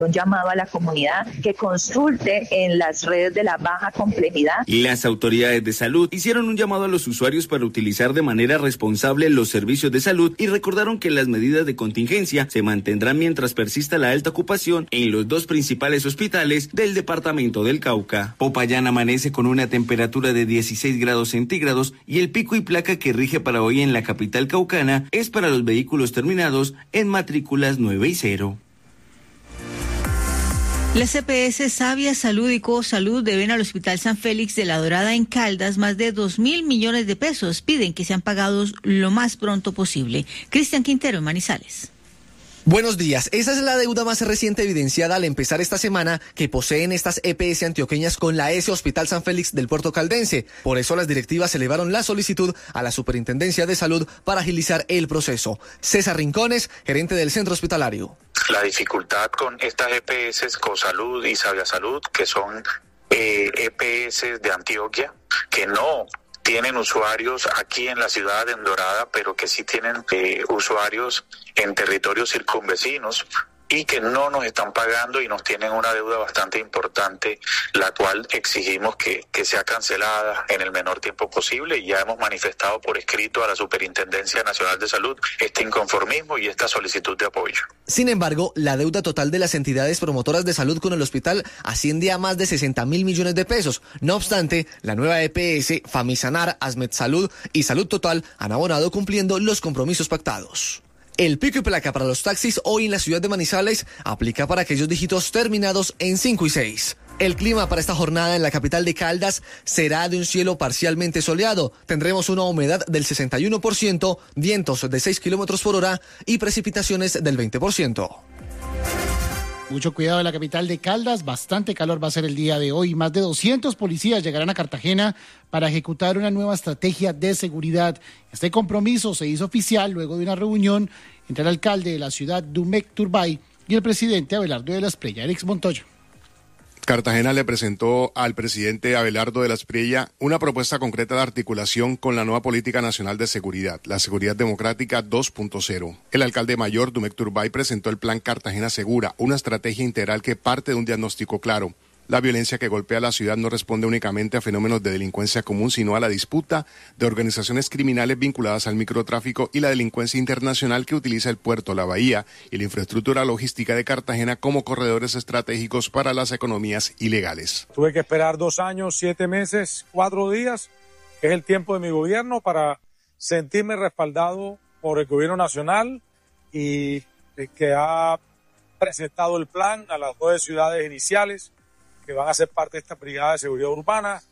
Un llamado a la comunidad que consulte en las redes de la baja complejidad. Las autoridades de salud hicieron un llamado a los usuarios para utilizar de manera responsable los servicios de salud y recordaron que las medidas de contingencia se mantendrán mientras persista la alta ocupación en los dos principales hospitales del departamento del Cauca. Popayán amanece con una temperatura de 16 grados centígrados y el pico y placa que rige para hoy en la capital caucana es para los vehículos terminados en matrículas 9 y 0. Las EPS Savia Salud y Cosalud deben al Hospital San Félix de La Dorada en Caldas más de 2.000 millones de pesos. Piden que sean pagados lo más pronto posible. Cristian Quintero en Manizales. Buenos días. Esa es la deuda más reciente evidenciada al empezar esta semana que poseen estas EPS antioqueñas con la S Hospital San Félix del Puerto Caldense. Por eso las directivas elevaron la solicitud a la Superintendencia de Salud para agilizar el proceso. César Rincones, gerente del centro hospitalario. La dificultad con estas EPS, Cosalud y Savia Salud, que son EPS de Antioquia, que no tienen usuarios aquí en la ciudad de Dorada, pero que sí tienen usuarios en territorios circunvecinos y que no nos están pagando y nos tienen una deuda bastante importante, la cual exigimos que sea cancelada en el menor tiempo posible, y ya hemos manifestado por escrito a la Superintendencia Nacional de Salud este inconformismo y esta solicitud de apoyo. Sin embargo, la deuda total de las entidades promotoras de salud con el hospital asciende a más de 60.000 millones de pesos. No obstante, la nueva EPS, Famisanar, Asmed Salud y Salud Total han abonado cumpliendo los compromisos pactados. El pico y placa para los taxis hoy en la ciudad de Manizales aplica para aquellos dígitos terminados en 5 y 6. El clima para esta jornada en la capital de Caldas será de un cielo parcialmente soleado. Tendremos una humedad del 61%, vientos de 6 kilómetros por hora y precipitaciones del 20%. Mucho cuidado en la capital de Caldas, bastante calor va a ser el día de hoy. Más de 200 policías llegarán a Cartagena para ejecutar una nueva estrategia de seguridad. Este compromiso se hizo oficial luego de una reunión entre el alcalde de la ciudad, Dumec Turbay, y el presidente Abelardo de la Espriella, Eric Montoya. Cartagena le presentó al presidente Abelardo de la Espriella una propuesta concreta de articulación con la nueva política nacional de seguridad, la seguridad democrática 2.0. El alcalde mayor, Dumec Turbay, presentó el plan Cartagena Segura, una estrategia integral que parte de un diagnóstico claro. La violencia que golpea la ciudad no responde únicamente a fenómenos de delincuencia común, sino a la disputa de organizaciones criminales vinculadas al microtráfico y la delincuencia internacional que utiliza el puerto, la bahía y la infraestructura logística de Cartagena como corredores estratégicos para las economías ilegales. Tuve que esperar 2 años, 7 meses, 4 días, que es el tiempo de mi gobierno, para sentirme respaldado por el gobierno nacional y que ha presentado el plan a las 9 ciudades iniciales que van a ser parte de esta brigada de seguridad urbana.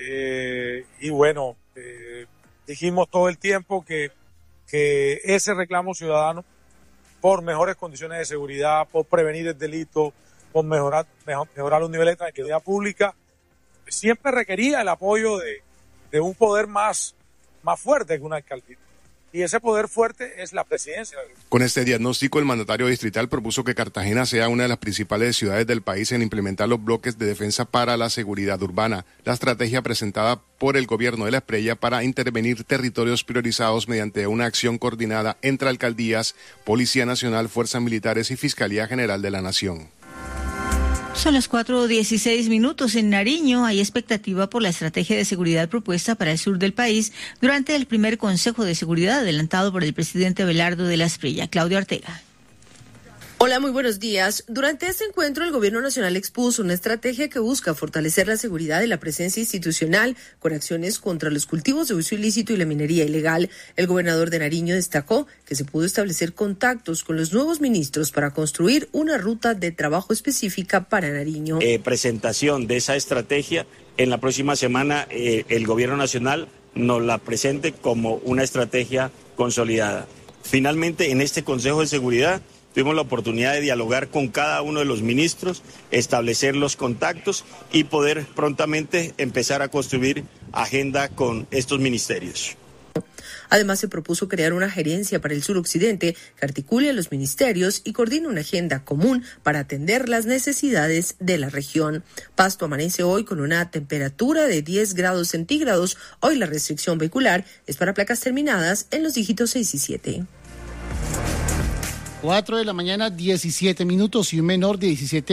Y bueno, dijimos todo el tiempo que ese reclamo ciudadano por mejores condiciones de seguridad, por prevenir el delito, por mejorar los niveles de tranquilidad pública, siempre requería el apoyo de un poder más fuerte que una alcaldía. Y ese poder fuerte es la presidencia. Con este diagnóstico, el mandatario distrital propuso que Cartagena sea una de las principales ciudades del país en implementar los bloques de defensa para la seguridad urbana. La estrategia presentada por el gobierno de la Espriella para intervenir territorios priorizados mediante una acción coordinada entre alcaldías, Policía Nacional, Fuerzas Militares y Fiscalía General de la Nación. Son las 4:16 en Nariño. Hay expectativa por la estrategia de seguridad propuesta para el sur del país durante el primer Consejo de Seguridad adelantado por el presidente Abelardo de la Espriella. Claudio Ortega. Hola, muy buenos días. Durante este encuentro, el Gobierno Nacional expuso una estrategia que busca fortalecer la seguridad y la presencia institucional con acciones contra los cultivos de uso ilícito y la minería ilegal. El gobernador de Nariño destacó que se pudo establecer contactos con los nuevos ministros para construir una ruta de trabajo específica para Nariño. Presentación de esa estrategia. En la próxima semana, el Gobierno Nacional nos la presente como una estrategia consolidada. Finalmente, en este Consejo de Seguridad, tuvimos la oportunidad de dialogar con cada uno de los ministros, establecer los contactos y poder prontamente empezar a construir agenda con estos ministerios. Además, se propuso crear una gerencia para el suroccidente que articule a los ministerios y coordine una agenda común para atender las necesidades de la región. Pasto amanece hoy con una temperatura de 10 grados centígrados. Hoy la restricción vehicular es para placas terminadas en los dígitos 6 y 7. 4 de la mañana, 17 minutos, y un menor de 17